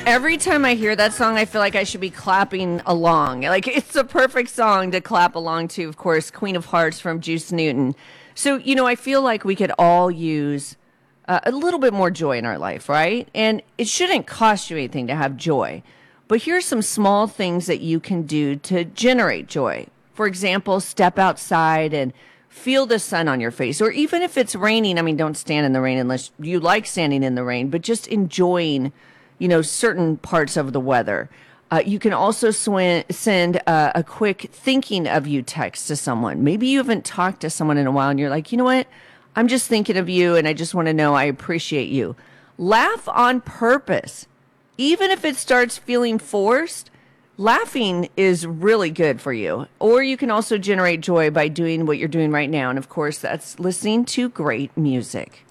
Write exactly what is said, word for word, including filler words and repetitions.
Every time I hear that song, I feel like I should be clapping along. Like, it's a perfect song to clap along to, of course, Queen of Hearts from Juice Newton. So, you know, I feel like we could all use uh, a little bit more joy in our life, right? And it shouldn't cost you anything to have joy. But here's some small things that you can do to generate joy. For example, step outside and feel the sun on your face. Or even if it's raining, I mean, don't stand in the rain unless you like standing in the rain, but just enjoying, you know, certain parts of the weather. Uh, you can also sw- send uh, a quick thinking of you text to someone. Maybe you haven't talked to someone in a while and you're like, you know what? I'm just thinking of you and I just want to know I appreciate you. Laugh on purpose. Even if it starts feeling forced, laughing is really good for you. Or you can also generate joy by doing what you're doing right now. And of course, that's listening to great music.